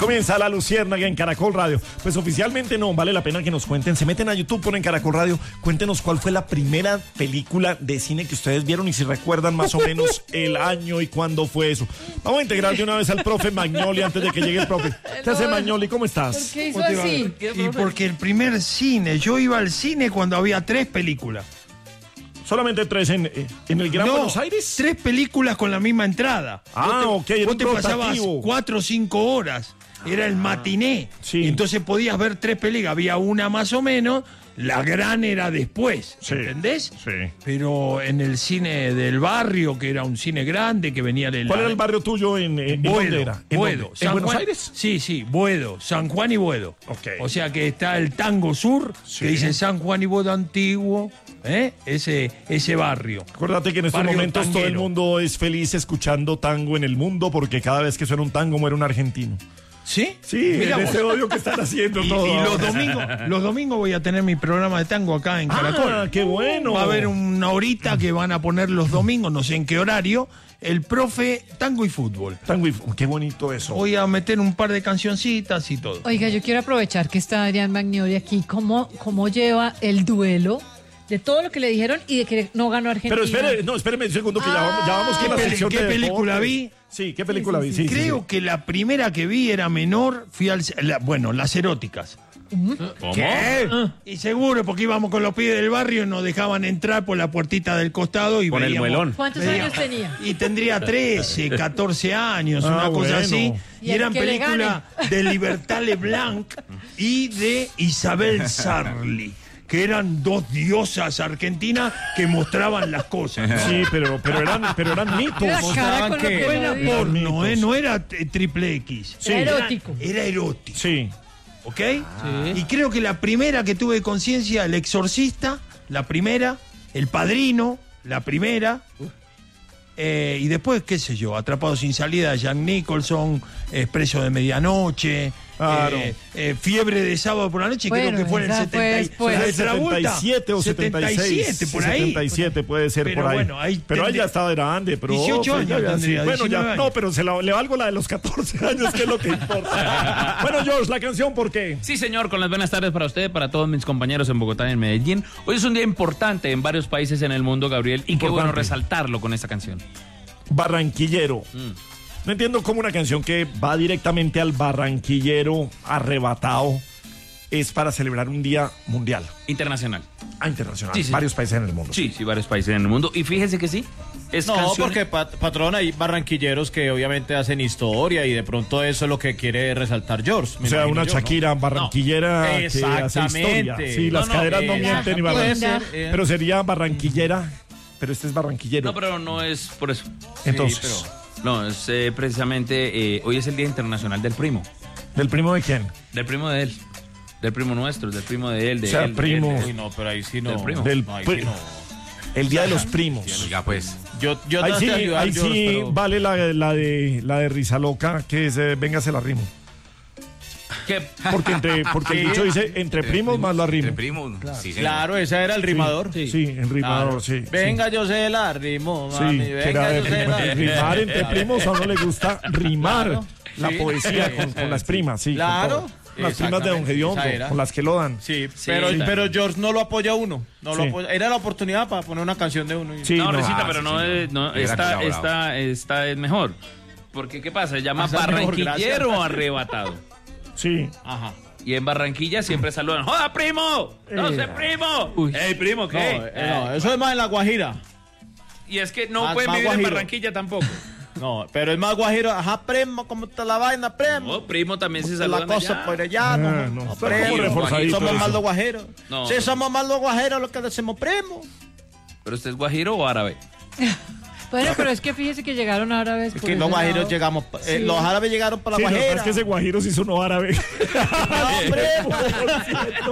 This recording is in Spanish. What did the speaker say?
Comienza La Luciérnaga en Caracol Radio. Pues oficialmente no, vale la pena que nos cuenten. Se meten a YouTube, ponen Caracol Radio. Cuéntenos cuál fue la primera película de cine que ustedes vieron y si recuerdan más o menos el año y cuándo fue eso. Vamos a integrar de una vez al profe Magnoli antes de que llegue el profe. ¿Qué hace Magnoli? ¿Cómo estás? ¿Por qué hizo así? Y porque el primer cine, yo iba al cine cuando había 3 películas. ¿Solamente 3 en el Gran Buenos Aires? 3 películas con la misma entrada. Ok, era vos un te pasabas rotativo. 4 o 5 horas. Era el matiné. Sí. Entonces podías ver 3 películas. Había una más o menos. La gran era después. Sí. ¿Entendés? Sí. Pero en el cine del barrio, que era un cine grande, que venía de ¿Cuál era el barrio tuyo en dónde era? ¿En Buedo. dónde? ¿En Buenos Aires? Sí, Buedo. San Juan y Buedo. Ok. O sea que está el Tango Sur, Sí. que dice San Juan y Buedo antiguo. Ese barrio. Acuérdate que en estos Barrio momentos todo el tanguero. mundo es feliz escuchando tango en el mundo porque cada vez que suena un tango muere un argentino. ¿Sí? Sí, Mirá en vos. ese odio que están haciendo Y todo. los domingos voy a tener mi programa de tango acá en Caracol. Ah, qué bueno. Va a haber una horita que van a poner los domingos, no sé en qué horario, el profe tango y fútbol. Tango y qué bonito eso. Voy a meter un par de cancioncitas y todo. Oiga, yo quiero aprovechar que está Adrián Magnoli aquí. ¿Cómo lleva el duelo de todo lo que le dijeron y de que no ganó Argentina? Pero espéreme un segundo que ya vamos con la sección ¿Qué de película deportes. vi? Sí, ¿qué película vi? Sí, Creo que la primera que vi era menor, fui las eróticas. ¿Qué? Y seguro, porque íbamos con los pibes del barrio y nos dejaban entrar por la puertita del costado y Con el veíamos- muelón. ¿Cuántos años tenía? Y tendría 13, 14 años, una cosa bueno. así. Y Y el eran que le películas de Libertad Leblanc y de Isabel Sarli, que eran 2 diosas argentinas que mostraban las cosas. Sí, pero eran mitos. La cara con lo que que Era lo dijo. porno, mitos. no era triple X. Era erótico. Era erótico. Sí. ¿Ok? Y creo que la primera que tuve conciencia, El Exorcista, la primera, El Padrino, la primera, y después, qué sé yo, Atrapado sin salida, Jack Nicholson, Expreso de medianoche, Claro. Fiebre de sábado por la noche, Bueno, creo que fue en el esa fue 70 después. de Travolta. 77 o 76. 77, por ahí. 77 puede ser Pero por ahí. bueno, ahí pero ahí tendría- ya estaba grande. Pero 18 años ya, tendría, sí. Bueno, 19 ya, años. no, pero le valgo la de los 14 años, que es lo que importa. Bueno, George, la canción, ¿por qué? Sí, señor, con las buenas tardes para usted, para todos mis compañeros en Bogotá y en Medellín. Hoy es un día importante en varios países en el mundo, Gabriel, y qué bueno Importante. resaltarlo con esta canción. Barranquillero. No entiendo cómo una canción que va directamente al barranquillero arrebatado es para celebrar un día mundial, Internacional. internacional, Sí, sí. varios países en el mundo. Sí, varios países en el mundo. Y fíjese que sí, es No, canción... porque patrón, hay barranquilleros que obviamente hacen historia y de pronto eso es lo que quiere resaltar George. me O sea, imagino una yo, ¿no? Shakira barranquillera que hace Exactamente. historia. Sí, las caderas no mienten y puede barranquillera. ser, Pero sería barranquillera, pero este es barranquillero. No, pero no es por eso. Entonces, No, es precisamente, hoy es el Día Internacional del Primo. ¿del primo de quién? Del primo de él. Del primo nuestro, del primo de él. De O sea, él, de primo. él, de Uy, él. no, pero ahí sí no. Del primo. Del No, ahí pri- sí no. El día de los primos. Ya pues. Yo Ahí traté sí, de ayudar, ahí George, sí pero- vale la de Risa Loca, que es venga, se la rimo. ¿Qué? Porque el dicho dice entre primos más la rimo. Entre primos, sí, señor. Claro, ese era el rimador. Sí, en rimador, Claro. sí. Venga, yo se la rimo, Sí, mami. que era Venga, de yo se la rimar entre primos, a uno le gusta rimar Claro. la Sí. poesía con las primas, sí. con Claro. todo. Las primas de Don Exactamente, Gediondo, esa era. con las que lo dan. Sí, Sí, pero claro. George no lo apoya a uno. No lo Sí. apoya. Era la oportunidad para poner una canción de uno. Sí, No, no. Risita, Ah, pero sí, no, señor. es, no Hubiera colaborado. esta es mejor. Porque, ¿qué pasa? Se llama Esa es mejor, barranquillero gracias. arrebatado. Sí. Ajá. Y en Barranquilla siempre saludan, ¡joda, primo! ¡No sé, primo! ¡Ey, primo, No, qué! no, eso es más en La Guajira. Y es que no más- pueden más vivir guajiro. en Barranquilla tampoco. No, pero es más guajiro. Ajá, primo, ¿cómo está la vaina, primo? No, primo también se ¿Cómo está saludan la cosa allá. por allá? No, no, no, está primo. como reforzadito Somos eso. más los guajeros. No, Sí, no. somos más los guajeros los que decimos primo. ¿Pero usted es guajiro o árabe? Bueno, pero es que fíjese que llegaron árabes. Es por que ese los guajiros lado. llegamos. Sí. Los árabes llegaron para Sí, la lo que pasa guajira. es que ese guajiro sí sonó árabe. No, primo.